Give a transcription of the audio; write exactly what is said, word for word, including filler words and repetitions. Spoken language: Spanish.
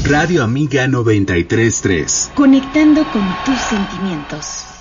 Radio Amiga noventa y tres punto tres. Conectando con tus sentimientos.